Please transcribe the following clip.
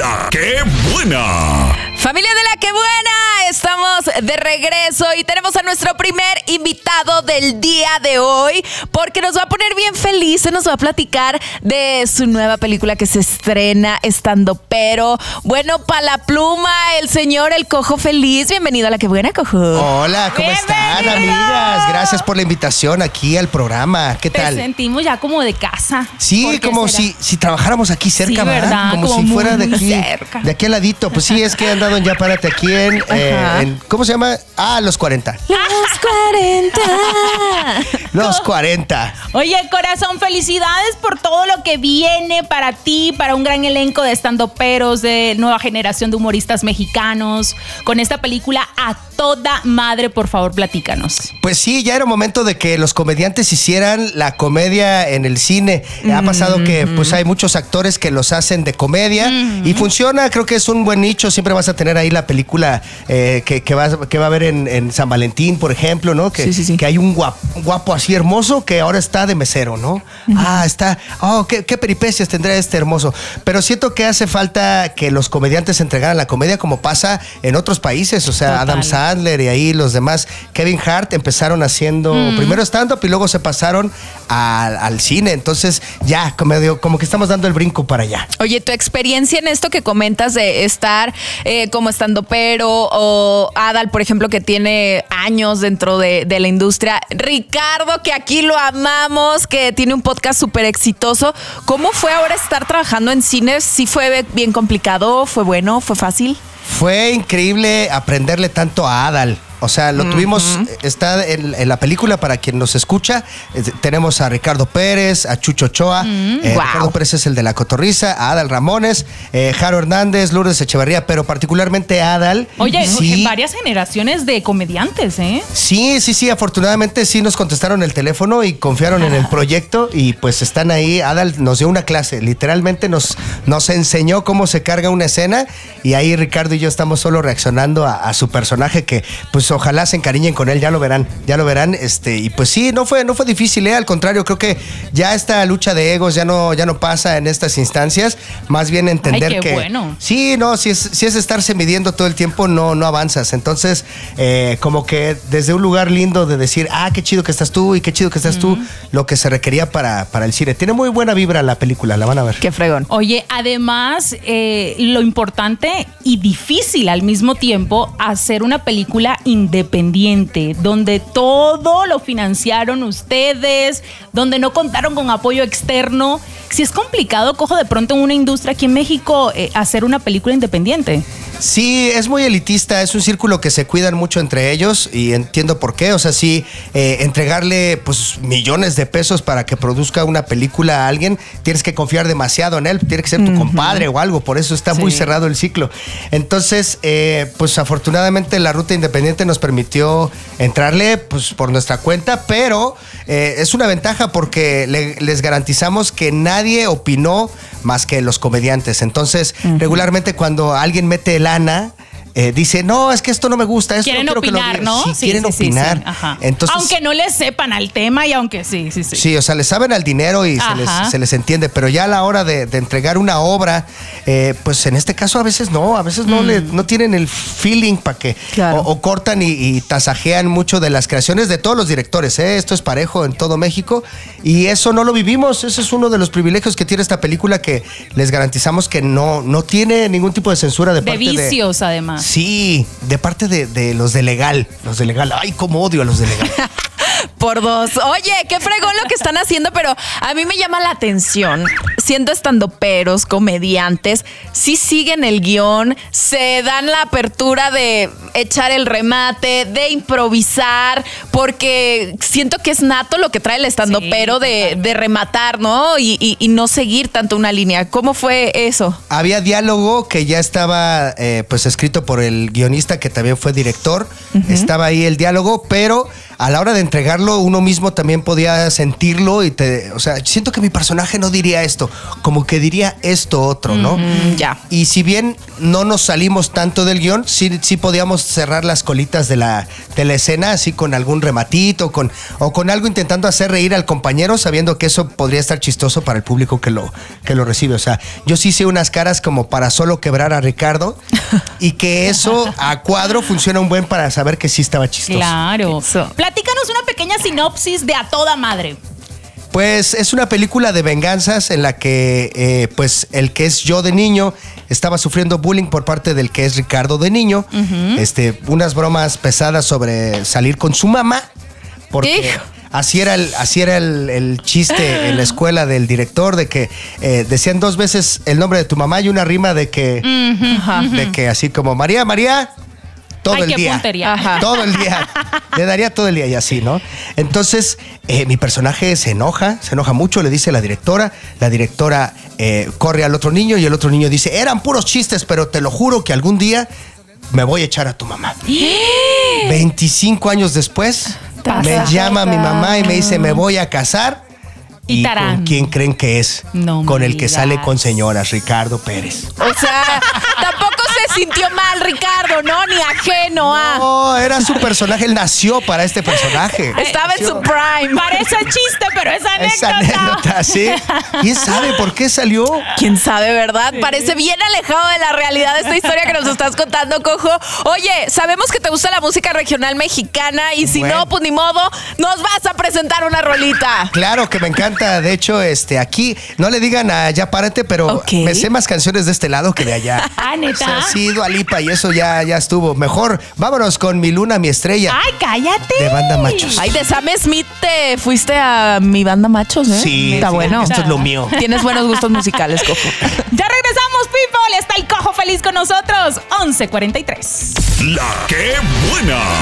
La ¡Qué buena! Familia de La ¡Qué buena! Estamos de regreso y tenemos a nuestro primer invitado del día de hoy porque nos va a poner bien felices, nos va a platicar de su nueva película que se estrena, Estandopero. Bueno, pa' la pluma, el señor El Cojo Feliz. Bienvenido a La ¡Qué buena, Cojo! Hola, ¿cómo están, amigas? Gracias por la invitación aquí al programa. ¿Qué tal? Te sentimos ya como de casa. Sí, como si trabajamos aquí cerca, sí, ¿verdad? Como si fuera de aquí, cerca. de aquí al ladito. Pues sí, es que he andado en Ya Párate aquí en ¿cómo se llama? Los 40. Los 40. Los 40. Oye, corazón, felicidades por todo lo que viene para ti, para un gran elenco de estandoperos, de nueva generación de humoristas mexicanos, con esta película a toda madre. Por favor, platícanos. Pues sí, ya era momento de que los comediantes hicieran la comedia en el cine. Ha pasado que pues hay muchos actores que los hacen de comedia y funciona, creo que es un buen nicho. Siempre vas a tener ahí la película que va a haber en San Valentín, por ejemplo, ¿no? Que, sí. que hay un guapo así hermoso que ahora está de mesero, ¿no? Qué peripecias tendrá este hermoso. Pero siento que hace falta que los comediantes entregaran la comedia como pasa en otros países, o sea, Total. Adam Sandler y ahí los demás. Kevin Hart empezaron haciendo primero stand-up y luego se pasaron al cine. Entonces ya, como que estamos dando el brinco para allá. Oye, tu experiencia en esto que comentas de estar como estandopero o Adal, por ejemplo, que tiene años dentro de la industria. Ricardo, que aquí lo amamos, que tiene un podcast súper exitoso. ¿Cómo fue ahora estar trabajando en cines? ¿Sí fue bien complicado? ¿Fue bueno? ¿Fue fácil? Fue increíble aprenderle tanto a Adal. O sea, lo tuvimos, está en la película para quien nos escucha. Tenemos a Ricardo Pérez, a Chucho Ochoa. Ricardo Pérez es el de La Cotorriza, a Adal Ramones, Jaro Hernández, Lourdes Echeverría, pero particularmente Adal. Oye, sí, varias generaciones de comediantes, ¿eh? Sí, afortunadamente sí nos contestaron el teléfono y confiaron en el proyecto y pues están ahí. Adal nos dio una clase, literalmente nos enseñó cómo se carga una escena y ahí Ricardo y yo estamos solo reaccionando a su personaje que pues ojalá se encariñen con él, ya lo verán. Y pues sí, no fue difícil, al contrario, creo que ya esta lucha de egos ya no pasa en estas instancias, más bien entender que bueno. Sí, no, si es estarse midiendo todo el tiempo, no avanzas. Entonces, como que desde un lugar lindo de decir, qué chido que estás tú y qué chido que estás tú, lo que se requería para el cine. Tiene muy buena vibra la película, la van a ver. Qué fregón. Oye, además, lo importante y difícil al mismo tiempo, hacer una película independiente, donde todo lo financiaron ustedes, donde no contaron con apoyo externo. Si es complicado, Cojo, de pronto en una industria aquí en México, hacer una película independiente. Sí, es muy elitista, es un círculo que se cuidan mucho entre ellos y entiendo por qué. O sea, sí, entregarle pues millones de pesos para que produzca una película a alguien, tienes que confiar demasiado en él, tiene que ser tu compadre o algo, por eso está muy cerrado el ciclo. Entonces, pues afortunadamente la ruta independiente nos permitió entrarle pues por nuestra cuenta, pero es una ventaja porque les garantizamos que nadie opinó más que los comediantes. Entonces, regularmente cuando alguien mete lana, dice, no, es que esto no me gusta, esto quieren no quiero opinar, que lo ¿no? Sí, quieren opinar. Sí. Ajá. Entonces, aunque no le sepan al tema y aunque sí. Sí, o sea, le saben al dinero y se les entiende, pero ya a la hora de entregar una obra, pues en este caso a veces no tienen el feeling para que o cortan y tasajean mucho de las creaciones de todos los directores. Esto es parejo en todo México y eso no lo vivimos. Ese es uno de los privilegios que tiene esta película, que les garantizamos que no tiene ningún tipo de censura de parte de vicios, además. Sí, de parte de los de legal. Los de legal. Ay, cómo odio a los de legal. Por dos. Oye, qué fregón lo que están haciendo, pero a mí me llama la atención. Siendo estandoperos, comediantes, sí siguen el guión, se dan la apertura de echar el remate, de improvisar, porque siento que es nato lo que trae el estandopero de rematar, ¿no? Y no seguir tanto una línea. ¿Cómo fue eso? Había diálogo que ya estaba pues escrito por el guionista, que también fue director. Estaba ahí el diálogo, pero a la hora de entregarlo, uno mismo también podía sentirlo o sea, siento que mi personaje no diría esto, como que diría esto otro, ¿no? Ya. Y si bien no nos salimos tanto del guión, sí podíamos cerrar las colitas de la escena, así con algún rematito, o con algo intentando hacer reír al compañero, sabiendo que eso podría estar chistoso para el público que lo recibe. O sea, yo sí hice unas caras como para solo quebrar a Ricardo y que eso a cuadro funciona un buen para saber que sí estaba chistoso. Claro. Eso. Platícanos una pequeña sinopsis de A Toda Madre. Pues es una película de venganzas en la que pues el que es yo de niño estaba sufriendo bullying por parte del que es Ricardo de niño. Unas bromas pesadas sobre salir con su mamá. Porque Hijo. así era el chiste en la escuela del director, de que decían 2 veces el nombre de tu mamá y una rima de que, de que así como María, todo Ay, el qué día. puntería. Ajá. Todo el día. Le daría todo el día y así, ¿no? Entonces, mi personaje se enoja mucho, le dice a la directora corre al otro niño y el otro niño dice, eran puros chistes, pero te lo juro que algún día me voy a echar a tu mamá. 25 años después, me llama mi mamá y me dice, me voy a casar. Y ¿Y tarán. con quién creen que es? No Con me el que digas. sale con señoras, Ricardo Pérez. O sea, tampoco se sintió mal, Ricardo, ¿no? Ni ajeno a. No, era su personaje, él nació para este personaje. Estaba en su prime. Parece chiste, pero es anécdota. Esa anécdota, ¿sí? ¿Quién sabe por qué salió? ¿Quién sabe, verdad? Parece bien alejado de la realidad de esta historia que nos estás contando, Cojo. Oye, sabemos que te gusta la música regional mexicana y si Bueno. no, pues ni modo, nos vas a presentar una rolita. Claro que me encanta. De hecho, aquí no le digan a Ya Párate, pero Ok. me sé más canciones de este lado que de allá. Ah, ¿neta? O sea, sí, Dua Lipa y eso ya estuvo. Mejor, vámonos con Mi Luna, Mi Estrella. Ay, cállate. De Banda Machos. Ay, de Sam Smith te fuiste a mi banda machos, ¿eh? Sí, Está sí, bueno. esto es lo mío. Tienes buenos gustos musicales, Cojo. Ya regresamos, people. Está el Cojo feliz con nosotros. 11:43. La que buena.